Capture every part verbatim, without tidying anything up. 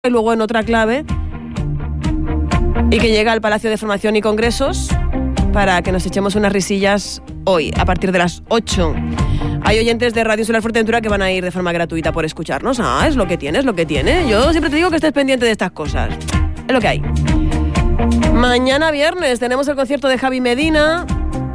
y luego en otra clave, y que llega al Palacio de Formación y Congresos para que nos echemos unas risillas hoy, a partir de las ocho. Hay oyentes de Radio Insular Fuerteventura que van a ir de forma gratuita por escucharnos. Ah, es lo que tiene, es lo que tiene. Yo siempre te digo que estés pendiente de estas cosas. Es lo que hay. Mañana viernes tenemos el concierto de Javi Medina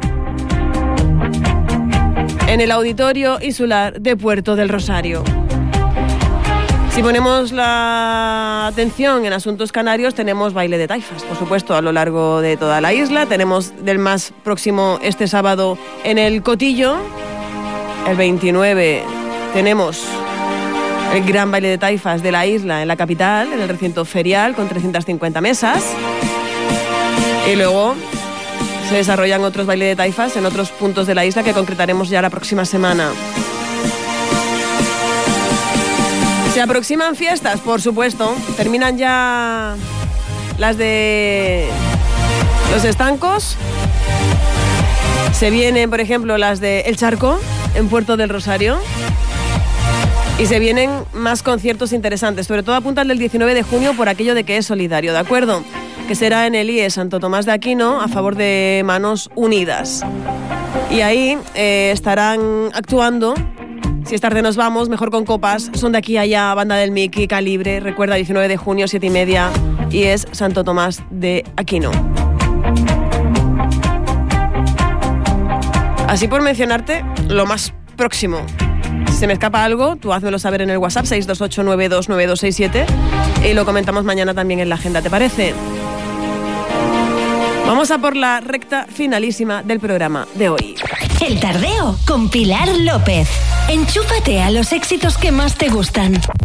en el Auditorio Insular de Puerto del Rosario. Si ponemos la atención en asuntos canarios, tenemos baile de taifas, por supuesto, a lo largo de toda la isla. Tenemos del más próximo este sábado en el Cotillo. El veintinueve tenemos el gran baile de taifas de la isla en la capital, en el recinto ferial, con trescientas cincuenta mesas. Y luego se desarrollan otros bailes de taifas en otros puntos de la isla que concretaremos ya la próxima semana. Se aproximan fiestas, por supuesto. Terminan ya las de los estancos. Se vienen, por ejemplo, las de El Charco, en Puerto del Rosario. Y se vienen más conciertos interesantes. Sobre todo apuntan del diecinueve de junio por aquello de que es solidario, ¿de acuerdo? Que será en el I E Santo Tomás de Aquino a favor de Manos Unidas. Y ahí eh, estarán actuando. Si es tarde nos vamos, mejor con copas. Son de aquí a allá, Banda del Miki, Calibre. Recuerda, diecinueve de junio, siete y media. Y es Santo Tomás de Aquino. Así por mencionarte lo más próximo. Si se me escapa algo, tú házmelo saber en el WhatsApp seis dos ocho nueve dos nueve dos seis siete y lo comentamos mañana también en la agenda, ¿te parece? Vamos a por la recta finalísima del programa de hoy. El Tardeo con Pilar López. Enchúfate a los éxitos que más te gustan.